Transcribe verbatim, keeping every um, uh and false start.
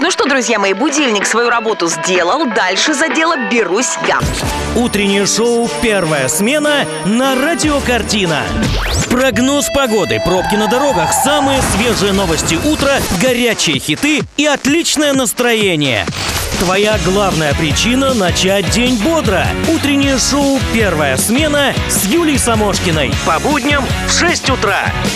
Ну что, друзья мои, будильник свою работу сделал, дальше за дело берусь я. Утреннее шоу «Первая смена» на Радио Картина. Прогноз погоды, пробки на дорогах, самые свежие новости утра, горячие хиты и отличное настроение. Твоя главная причина начать день бодро. Утреннее шоу «Первая смена» с Юлией Самошкиной. По будням в шесть утра.